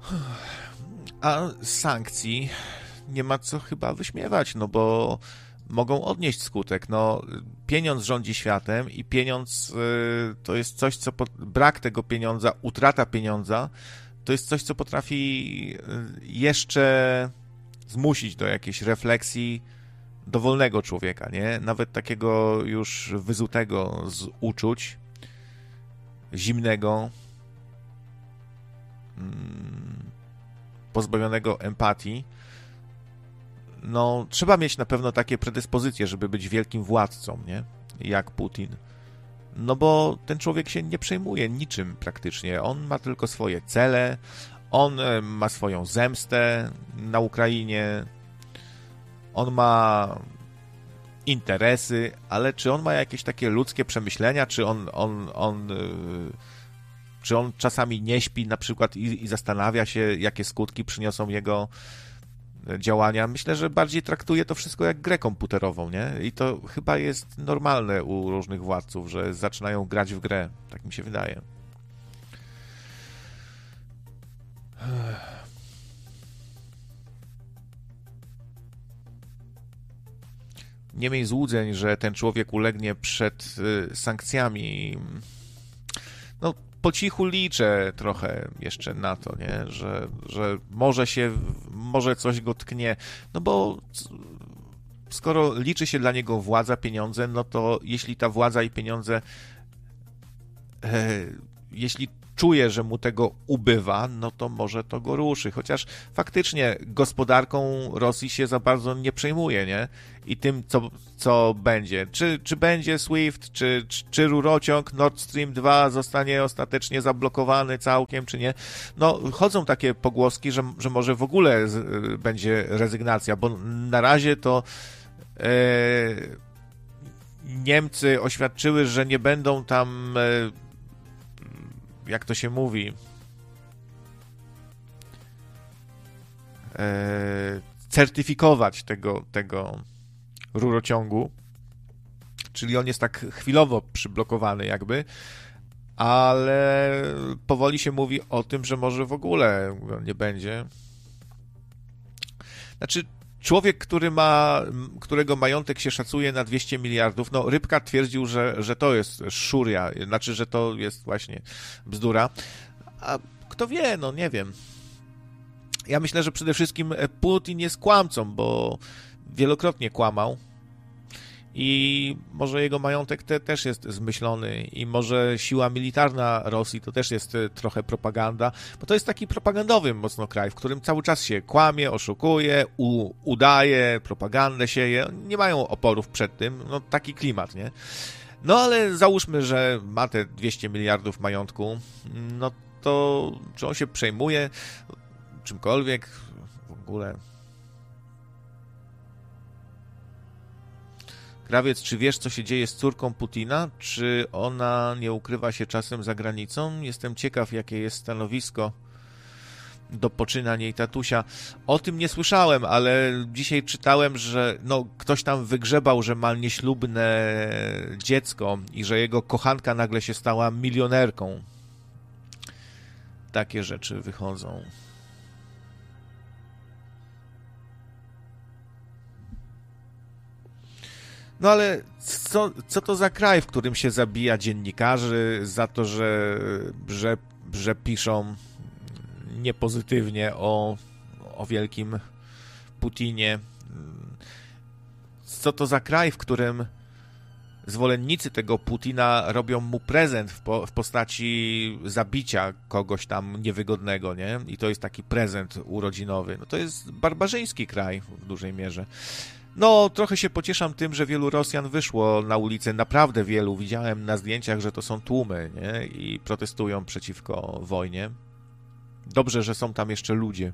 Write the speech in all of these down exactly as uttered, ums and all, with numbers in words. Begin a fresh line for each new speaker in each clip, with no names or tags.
A z sankcji nie ma co chyba wyśmiewać, no bo mogą odnieść skutek. No, pieniądz rządzi światem i pieniądz y, to jest coś, co... Po, brak tego pieniądza, utrata pieniądza, to jest coś, co potrafi jeszcze zmusić do jakiejś refleksji dowolnego człowieka, nie? Nawet takiego już wyzutego z uczuć, zimnego, pozbawionego empatii. No, trzeba mieć na pewno takie predyspozycje, żeby być wielkim władcą, nie? Jak Putin. No bo ten człowiek się nie przejmuje niczym praktycznie. On ma tylko swoje cele, on ma swoją zemstę na Ukrainie, on ma interesy, ale czy on ma jakieś takie ludzkie przemyślenia, czy on, on, on, czy on czasami nie śpi na przykład i, i zastanawia się, jakie skutki przyniosą jego działania? Myślę, że bardziej traktuje to wszystko jak grę komputerową, nie? I to chyba jest normalne u różnych władców, że zaczynają grać w grę. Tak mi się wydaje. Nie miej złudzeń, że ten człowiek ulegnie przed sankcjami. No, po cichu liczę trochę jeszcze na to, nie? Że, że może się, może coś go tknie, no bo skoro liczy się dla niego władza, pieniądze, no to jeśli ta władza i pieniądze, e, jeśli czuje, że mu tego ubywa, no to może to go ruszy, chociaż faktycznie gospodarką Rosji się za bardzo nie przejmuje, nie? I tym, co, co będzie. Czy, czy będzie SWIFT, czy, czy, czy rurociąg Nord Stream dwa zostanie ostatecznie zablokowany całkiem, czy nie? No, chodzą takie pogłoski, że, że może w ogóle z, będzie rezygnacja, bo na razie to e, Niemcy oświadczyły, że nie będą tam e, jak to się mówi, e, certyfikować tego, tego rurociągu, czyli on jest tak chwilowo przyblokowany jakby, ale powoli się mówi o tym, że może w ogóle nie będzie. Znaczy, człowiek, który ma, którego majątek się szacuje na dwieście miliardów, no Rybka twierdził, że, że to jest szuria, znaczy, że to jest właśnie bzdura. A kto wie, no nie wiem. Ja myślę, że przede wszystkim Putin jest kłamcą, bo wielokrotnie kłamał i może jego majątek te, też jest zmyślony i może siła militarna Rosji to też jest trochę propaganda, bo to jest taki propagandowy mocno kraj, w którym cały czas się kłamie, oszukuje, u, udaje, propagandę sieje. Nie mają oporów przed tym, no taki klimat, nie? No ale załóżmy, że ma te dwieście miliardów majątku, no to czy on się przejmuje czymkolwiek w ogóle? Krawiec, czy wiesz, co się dzieje z córką Putina? Czy ona nie ukrywa się czasem za granicą? Jestem ciekaw, jakie jest stanowisko do poczynań jej tatusia. O tym nie słyszałem, ale dzisiaj czytałem, że no, ktoś tam wygrzebał, że ma nieślubne dziecko i że jego kochanka nagle się stała milionerką. Takie rzeczy wychodzą. No ale co, co to za kraj, w którym się zabija dziennikarzy za to, że, że, że piszą niepozytywnie o, o wielkim Putinie? Co to za kraj, w którym zwolennicy tego Putina robią mu prezent w, po, w postaci zabicia kogoś tam niewygodnego, nie? I to jest taki prezent urodzinowy. No to jest barbarzyński kraj w dużej mierze. No, trochę się pocieszam tym, że wielu Rosjan wyszło na ulicę, naprawdę wielu. Widziałem na zdjęciach, że to są tłumy, nie? I protestują przeciwko wojnie. Dobrze, że są tam jeszcze ludzie.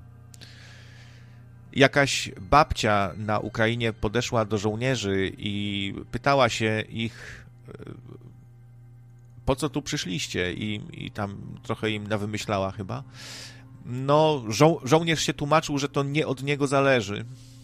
Jakaś babcia na Ukrainie podeszła do żołnierzy i pytała się ich, po co tu przyszliście? I, i tam trochę im nawymyślała chyba. No, żo- żołnierz się tłumaczył, że to nie od niego zależy.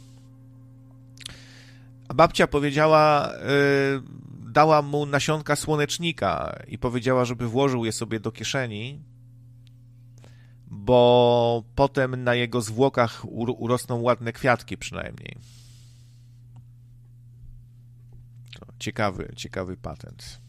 A babcia powiedziała, yy, dała mu nasionka słonecznika i powiedziała, żeby włożył je sobie do kieszeni, bo potem na jego zwłokach urosną ładne kwiatki przynajmniej. Ciekawy, ciekawy patent.